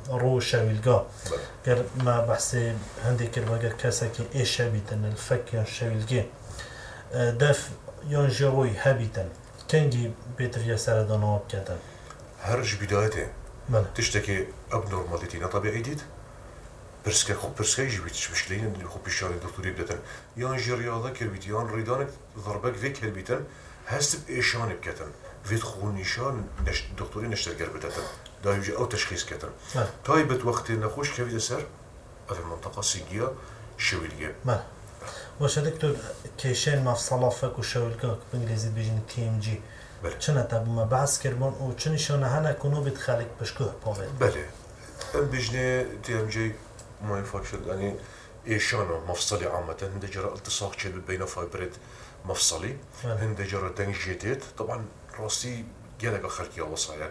رو شویلگا گر ما بحث هندی کرد و گر کسی که ایش هبیتن الفک یا شویلگی دف یا جروی هبیتن کنگی بیتر سردان آب کردن هرج بدايته تشتكي اب نورماليتي طبيعي ديت برسكا خو برسكا يجي بيتش مشكلين خو بيشان الدكتور يبدأ يان جي رياضه كربيت يان ريدانك ضربك فيك كربيتن هست بايشان بكتن فيت خو نيشان الدكتور نشتغل بدتن دا يجي او تشخيص كتن طيبت وقت نخوش كيف سر في المنطقه السيجيه شويليه واش دكتور كيشين مفصله فك وشويلكا بالانجليزي بيجي تي ام جي چنه تب ما بحث کردن و چه نشانه هنه کنو بید خالق بشکوه پاوید بله ام بجنه تي ام جي ما يفكر يعني ايشانو مفصلي عامه هند جرى التصاق شبه بين فايبريد مفصلي هند جرى دنجيتيت طبعا راسي جالك خلقي وصايا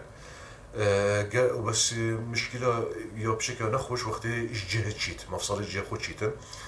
بس مشكله يا بشكل نخوش وقت جهه شيت مفصلي جهه خو شيتن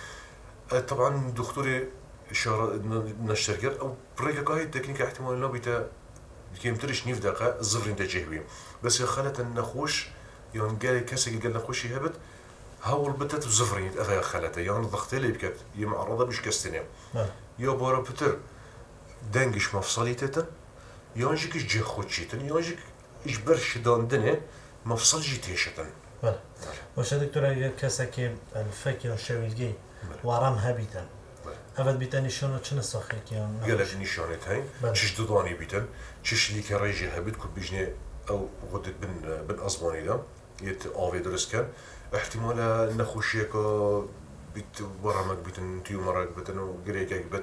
طبعا دكتوري اشاره نشتركر او بريكا كاي تكنيك احتمال نوبيتا كيمترش نيف دقه الزفرين تجهبي بس خلت النخوش يون قال كاسك قال نخوش يهبط هاول بتت الزفرين افا خلته يون ضغط لي بكت يمعرضه مش كاستنيا يا بورا بتر دنجش مفصلي تتن يونجيك جه خوتشيتن يونجيك اجبرش داندنه مفصل جيتيشتن واش دكتور اگر كاسك الفكر شويلجي ورام هبيتن هفت بیتن نشانه چه نسخه کیان؟ گلش نشانه تاین. چش دودانی بیتن، چش لیک رایجی هبید که بیشنه او قدرت بن ازمانی دام، یت آوی درست کن. احتمال نخوشیه که بیت ورامک بیتن تیومرک بیتن و گریگی بیت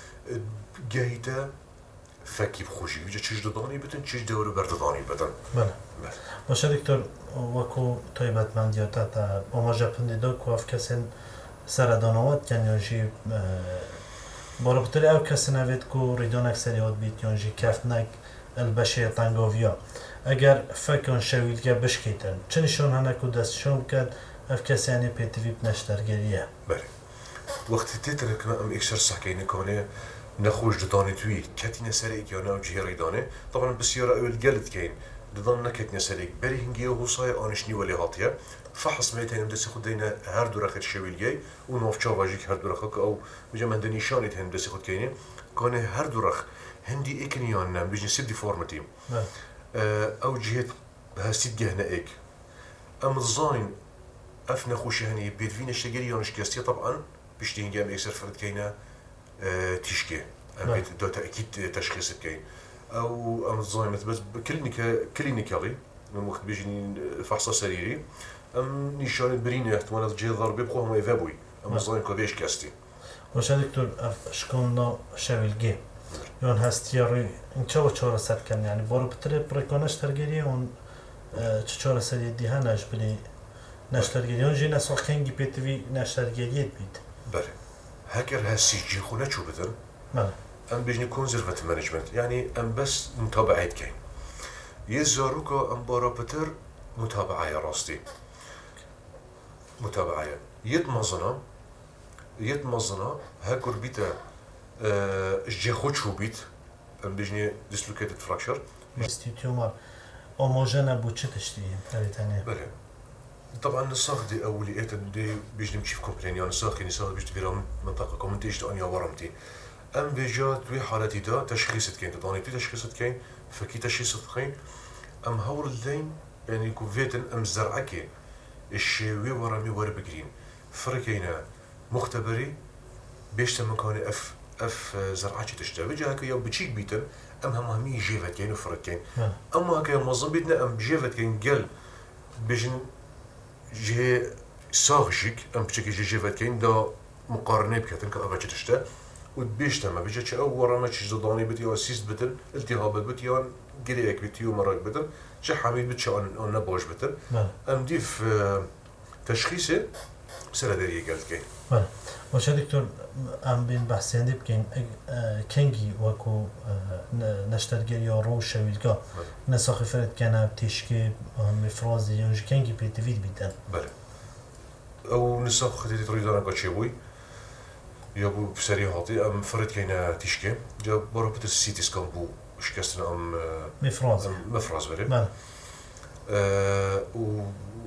جهیتا فکیب خوشی. وجه چش دودانی بیتن، چش دورو بردودانی بیتن. بله. باشه دکتر وکو تایبت من دیاتا تا آماجه پندیدا که افکسین سردانوات کنیانجی باربطری او کسی نوید که ریدان اکثریات بیت یانجی کفتنک البشه تنگاویا اگر فکران شویلگه بشکیتن چه نشان هنه که دستشون بکرد اف کسی یعنی پیتویب نشترگریه بله وقتی تیتر کنه ام اکسر سحکینه کنه نخوش ددانی توی کتی نسره ایکیانه و جهه ریدانه طبعا بسیار اول گلت کین ددان نکت نسره بری هنگیه حوصای آنشنی ولی هاتیه فحص ميتين مدرسة خدينا هردو رخت شويلجي ونوف شافاجيك هردو رخك أو بيجا من دني شاني تهم مدرسة خد كينين كان هردو رخ هندي إكنيان نام بيجي سيد ديفورمتي أو جهة هستيد جهنا إيك أم الظاين أفنا خوش هني بيت فينا الشجري يانش كاستي طبعا بيشتين جام إكسر فرد كينا تشكي أم بيت دوتا أكيد تشخيص كين أو أم الظاين بس كلينيكالي من وقت بيجي فحص سريري ام نشان برينه احتمال جه ضربه بخوهم يفابوي ام زين كوديش كاستي واش دكتور اشكون شويلجي يون هستياري ان چو چور سر كان يعني بورو بتر بريكونش ترجري اون چور سر يدي هناش بلي نشترجري اون جينا سوخنجي بيتوي نشترجريت بيت بله هاكر هالسي خونا شو بدل بله ام بيجني كونزرفاتيف مانجمنت يعني ام بس متابعه كاين يزاروكا ام بورو بتر متابعه يا راستي متابعة يتمظنا هاكر بيتا جهوتشو بيت ام بيجني dislocated fracture تيومر اوموجينا بوتشتشتي تاني بله طبعا الصاغ دي اوليات دي بيجني مشي في كومبلين يعني الصاغ كني صاغ بيجي في منطقه كومنتيش انيا ورمتي ام بيجا توي حالتي دا تشخيصت كاين تداني تشخيصت كاين فكي تشخيصت كاين ام هور اللين يعني كوفيتن ام زرعكي الشيوي ورامي وربقرين فرقينا مختبري بيشتا مكاني اف زرعاتي تشتغل جاك يوم بتشيك بيتن ام همامي جيفت كاين وفرق كاين اما كاين منظم بيتنا ام جيفت كاين قال بيجن جي ساغجيك ام بتشيك جيفت كاين دا مقارنه بكاتن كاباجي تشتا وبيشتا ما بيجي تشا ورا تشي زداني بتي اسيست بتن التهاب بتيان قريك بتيو مراك بتن شي حميد بتشا ان نبوش بتن ام ديف تشخيصه سردري قالت كاين واش دكتور ام بين بحثين دي بكين كينجي وكو نشترجري رو شويلكا نساخ فرد كان بتشكي مفرازي يونج كينجي بيتفيد بيتن بله او نساخ خديتي تريدانا كاتشيوي يابو بسري هاتي ام فرد كاينه تشكي جا برو بتر سيتي سكان بو شكستنا ام مفراز مفراز بري بله